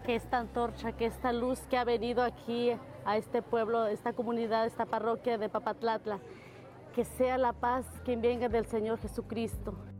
que esta antorcha, que esta luz que ha venido aquí a este pueblo, esta comunidad, esta parroquia de Papatlatla, que sea la paz que venga del Señor Jesucristo.